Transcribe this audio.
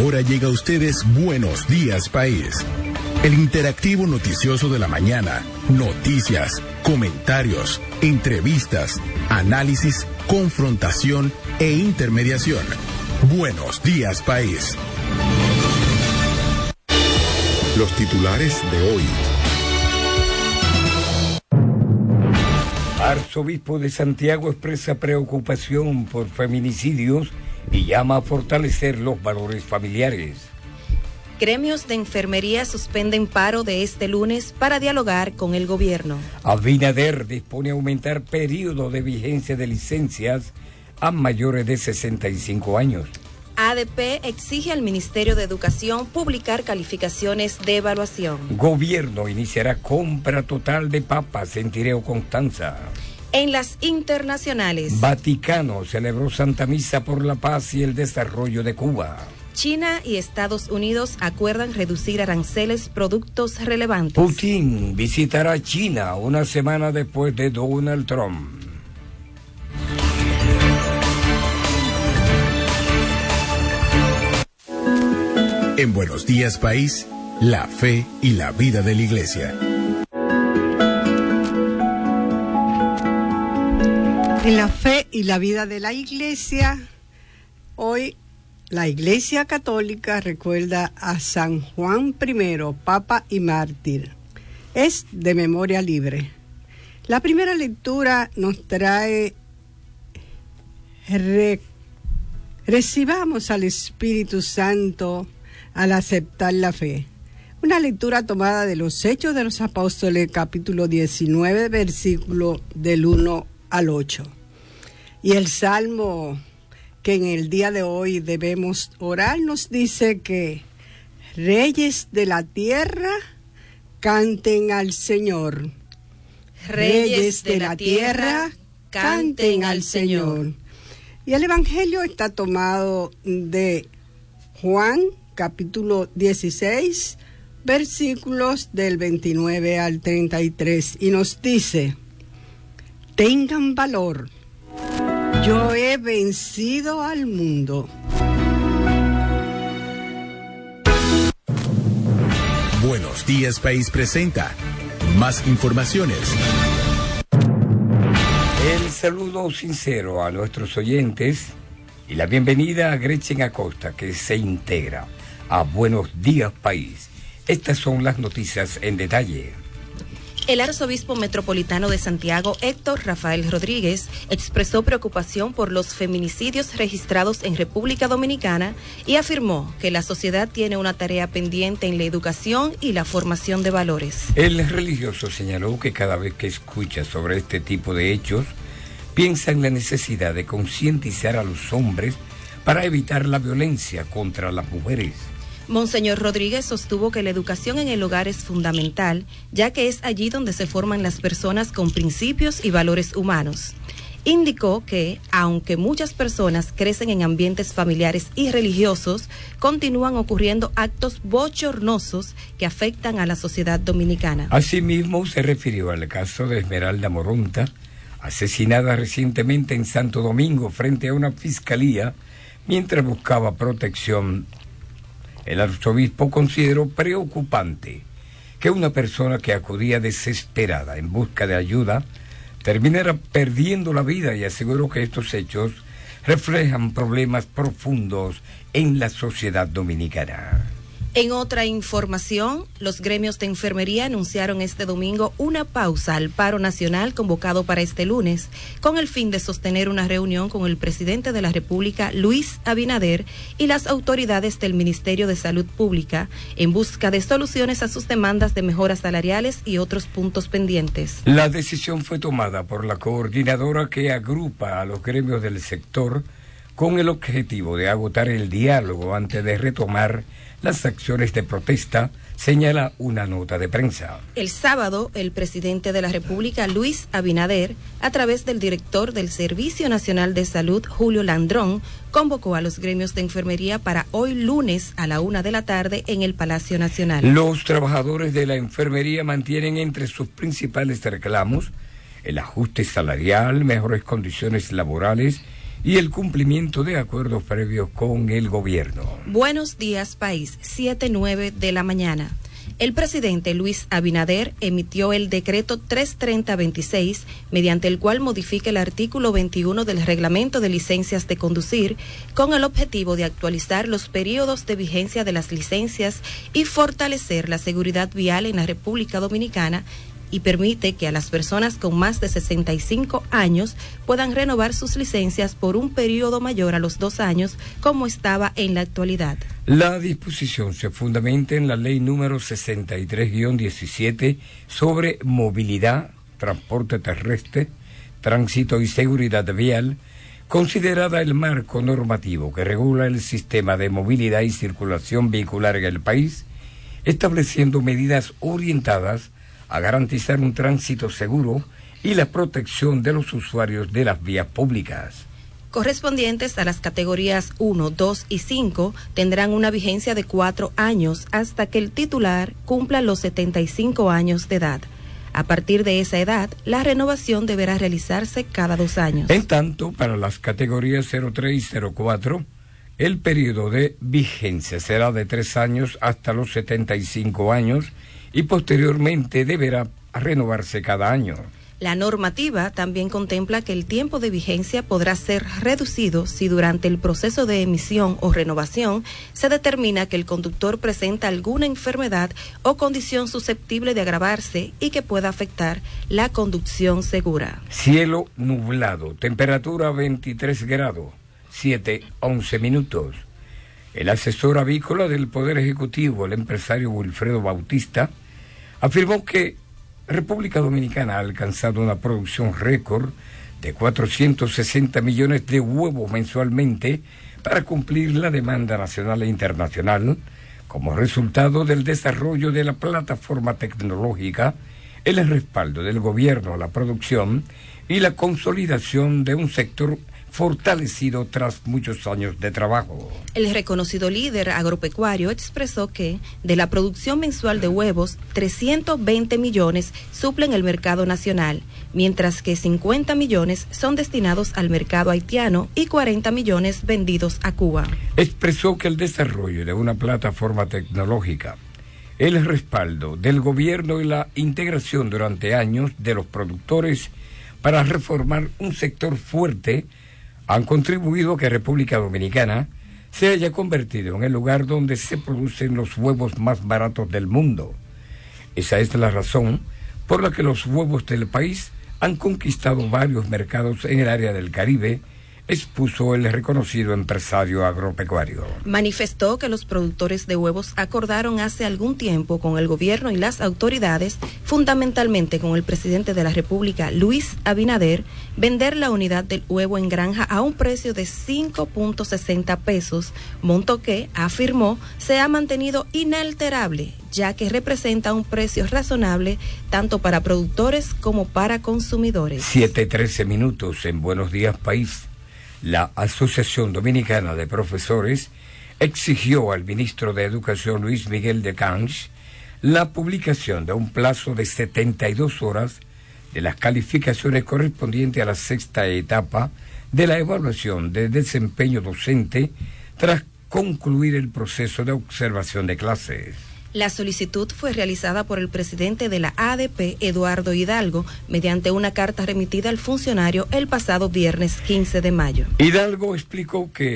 Ahora llega a ustedes Buenos Días País, el interactivo noticioso de la mañana. Noticias, comentarios, entrevistas, análisis, confrontación e intermediación. Buenos Días País. Los titulares de hoy. Arzobispo de Santiago expresa preocupación por feminicidios y llama a fortalecer los valores familiares. Gremios de enfermería suspenden paro de este lunes para dialogar con el gobierno. Abinader dispone a aumentar periodo de vigencia de licencias a mayores de 65 años. ADP exige al Ministerio de Educación publicar calificaciones de evaluación. Gobierno iniciará compra total de papas en Tireo Constanza. En las internacionales, Vaticano celebró Santa Misa por la paz y el desarrollo de Cuba. China y Estados Unidos acuerdan reducir aranceles productos relevantes. Putin visitará China una semana después de Donald Trump. En Buenos Días País, la fe y la vida de la Iglesia. En la fe y la vida de la Iglesia, hoy la Iglesia Católica recuerda a San Juan I, Papa y Mártir. Es de memoria libre. La primera lectura nos trae recibamos al Espíritu Santo al aceptar la fe. Una lectura tomada de los Hechos de los Apóstoles, capítulo 19, versículo del 1 al 8. Y el Salmo que en el día de hoy debemos orar nos dice que reyes de la tierra canten al Señor. Reyes de la tierra canten al Señor. Y el Evangelio está tomado de Juan, capítulo 16, versículos del 29 al 33, y nos dice: tengan valor, yo he vencido al mundo. Buenos Días País presenta más informaciones. El saludo sincero a nuestros oyentes y la bienvenida a Gretchen Acosta, que se integra a Buenos Días País. Estas son las noticias en detalle. El arzobispo metropolitano de Santiago, Héctor Rafael Rodríguez, expresó preocupación por los feminicidios registrados en República Dominicana y afirmó que la sociedad tiene una tarea pendiente en la educación y la formación de valores. El religioso señaló que cada vez que escucha sobre este tipo de hechos, piensa en la necesidad de concientizar a los hombres para evitar la violencia contra las mujeres. Monseñor Rodríguez sostuvo que la educación en el hogar es fundamental, ya que es allí donde se forman las personas con principios y valores humanos. Indicó que, aunque muchas personas crecen en ambientes familiares y religiosos, continúan ocurriendo actos bochornosos que afectan a la sociedad dominicana. Asimismo, se refirió al caso de Esmeralda Moronta, asesinada recientemente en Santo Domingo frente a una fiscalía mientras buscaba protección. El arzobispo consideró preocupante que una persona que acudía desesperada en busca de ayuda terminara perdiendo la vida y aseguró que estos hechos reflejan problemas profundos en la sociedad dominicana. En otra información, los gremios de enfermería anunciaron este domingo una pausa al paro nacional convocado para este lunes, con el fin de sostener una reunión con el presidente de la República, Luis Abinader, y las autoridades del Ministerio de Salud Pública, en busca de soluciones a sus demandas de mejoras salariales y otros puntos pendientes. La decisión fue tomada por la coordinadora que agrupa a los gremios del sector con el objetivo de agotar el diálogo antes de retomar las acciones de protesta, señala una nota de prensa. El sábado, el presidente de la República, Luis Abinader, a través del director del Servicio Nacional de Salud, Julio Landrón, convocó a los gremios de enfermería para hoy lunes a la 1:00 p.m. en el Palacio Nacional. Los trabajadores de la enfermería mantienen entre sus principales reclamos el ajuste salarial, mejores condiciones laborales y el cumplimiento de acuerdos previos con el gobierno. Buenos días, país, 7:09 de la mañana. El presidente Luis Abinader emitió el decreto 330-26, mediante el cual modifica el artículo 21 del Reglamento de Licencias de Conducir, con el objetivo de actualizar los periodos de vigencia de las licencias y fortalecer la seguridad vial en la República Dominicana, y permite que a las personas con más de 65 años puedan renovar sus licencias por un periodo mayor a los 2 años, como estaba en la actualidad. La disposición se fundamenta en la ley número 63-17 sobre movilidad, transporte terrestre, tránsito y seguridad vial, considerada el marco normativo que regula el sistema de movilidad y circulación vehicular en el país, estableciendo medidas orientadas a garantizar un tránsito seguro y la protección de los usuarios de las vías públicas. Correspondientes a las categorías 1, 2 y 5 tendrán una vigencia de 4 años hasta que el titular cumpla los 75 años de edad. A partir de esa edad, la renovación deberá realizarse cada 2 años. En tanto, para las categorías 03 y 04, el periodo de vigencia será de 3 años hasta los 75 años y posteriormente deberá renovarse cada año. La normativa también contempla que el tiempo de vigencia podrá ser reducido si durante el proceso de emisión o renovación se determina que el conductor presenta alguna enfermedad o condición susceptible de agravarse y que pueda afectar la conducción segura. Cielo nublado, temperatura 23 grados, 7:11 minutos. El asesor avícola del Poder Ejecutivo, el empresario Wilfredo Bautista, afirmó que República Dominicana ha alcanzado una producción récord de 460 millones de huevos mensualmente para cumplir la demanda nacional e internacional, como resultado del desarrollo de la plataforma tecnológica, el respaldo del gobierno a la producción y la consolidación de un sector fortalecido tras muchos años de trabajo. El reconocido líder agropecuario expresó que de la producción mensual de huevos, 320 millones suplen el mercado nacional, mientras que 50 millones son destinados al mercado haitiano y 40 millones vendidos a Cuba. Expresó que el desarrollo de una plataforma tecnológica, el respaldo del gobierno y la integración durante años de los productores para reformar un sector fuerte han contribuido a que República Dominicana se haya convertido en el lugar donde se producen los huevos más baratos del mundo. Esa es la razón por la que los huevos del país han conquistado varios mercados en el área del Caribe, expuso el reconocido empresario agropecuario. Manifestó que los productores de huevos acordaron hace algún tiempo con el gobierno y las autoridades, fundamentalmente con el presidente de la República, Luis Abinader, vender la unidad del huevo en granja a un precio de 5.60 pesos, monto que, afirmó, se ha mantenido inalterable, ya que representa un precio razonable tanto para productores como para consumidores. 7:13 minutos en Buenos Días País. La Asociación Dominicana de Profesores exigió al ministro de Educación Luis Miguel de Camps la publicación de un plazo de 72 horas de las calificaciones correspondientes a la 6ª etapa de la evaluación de desempeño docente tras concluir el proceso de observación de clases. La solicitud fue realizada por el presidente de la ADP, Eduardo Hidalgo, mediante una carta remitida al funcionario el pasado viernes 15 de mayo. Hidalgo explicó que